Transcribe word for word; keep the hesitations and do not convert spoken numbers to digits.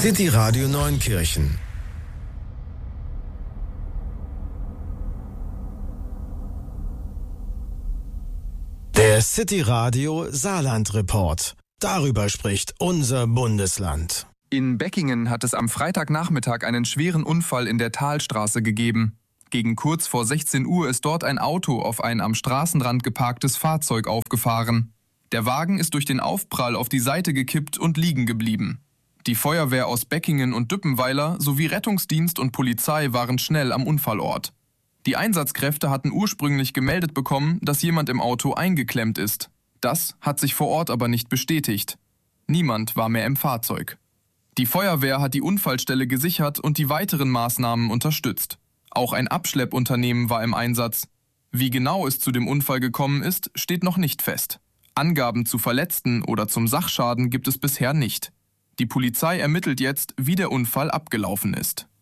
City Radio Neunkirchen. Der City Radio Saarland Report. Darüber spricht unser Bundesland. In Beckingen hat es am Freitagnachmittag einen schweren Unfall in der Talstraße gegeben. Gegen kurz vor sechzehn Uhr ist dort ein Auto auf ein am Straßenrand geparktes Fahrzeug aufgefahren. Der Wagen ist durch den Aufprall auf die Seite gekippt und liegen geblieben. Die Feuerwehr aus Beckingen und Düppenweiler sowie Rettungsdienst und Polizei waren schnell am Unfallort. Die Einsatzkräfte hatten ursprünglich gemeldet bekommen, dass jemand im Auto eingeklemmt ist. Das hat sich vor Ort aber nicht bestätigt. Niemand war mehr im Fahrzeug. Die Feuerwehr hat die Unfallstelle gesichert und die weiteren Maßnahmen unterstützt. Auch ein Abschleppunternehmen war im Einsatz. Wie genau es zu dem Unfall gekommen ist, steht noch nicht fest. Angaben zu Verletzten oder zum Sachschaden gibt es bisher nicht. Die Polizei ermittelt jetzt, wie der Unfall abgelaufen ist.